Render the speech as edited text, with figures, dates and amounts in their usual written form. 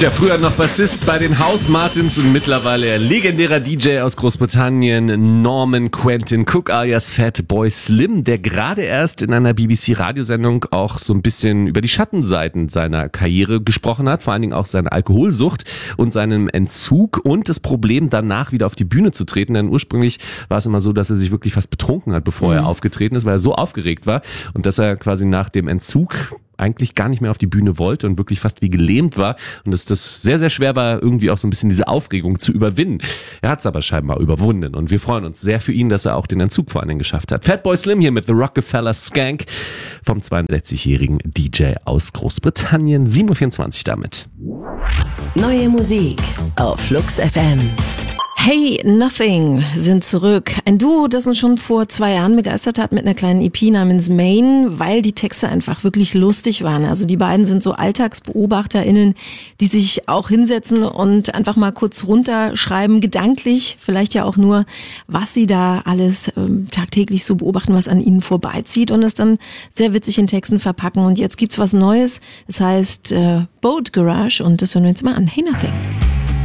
Der früher noch Bassist bei den House Martins und mittlerweile legendärer DJ aus Großbritannien, Norman Quentin Cook alias Fatboy Slim, der gerade erst in einer BBC-Radiosendung auch so ein bisschen über die Schattenseiten seiner Karriere gesprochen hat, vor allen Dingen auch seine Alkoholsucht und seinen Entzug und das Problem, danach wieder auf die Bühne zu treten, denn ursprünglich war es immer so, dass er sich wirklich fast betrunken hat, bevor er aufgetreten ist, weil er so aufgeregt war und dass er quasi nach dem Entzug eigentlich gar nicht mehr auf die Bühne wollte und wirklich fast wie gelähmt war und dass das sehr, sehr schwer war, irgendwie auch so ein bisschen diese Aufregung zu überwinden. Er hat es aber scheinbar überwunden und wir freuen uns sehr für ihn, dass er auch den Entzug vor allen Dingen geschafft hat. Fatboy Slim hier mit The Rockefeller Skank vom 62-jährigen DJ aus Großbritannien. 7.24 Uhr damit. Neue Musik auf Flux FM. Hey Nothing sind zurück. Ein Duo, das uns schon vor 2 Jahren begeistert hat mit einer kleinen EP namens Main, weil die Texte einfach wirklich lustig waren. Also die beiden sind so AlltagsbeobachterInnen, die sich auch hinsetzen und einfach mal kurz runterschreiben, gedanklich, vielleicht ja auch nur, was sie da alles tagtäglich so beobachten, was an ihnen vorbeizieht und es dann sehr witzig in Texten verpacken. Und jetzt gibt's was Neues, das heißt Boat Garage und das hören wir uns mal an. Hey Nothing.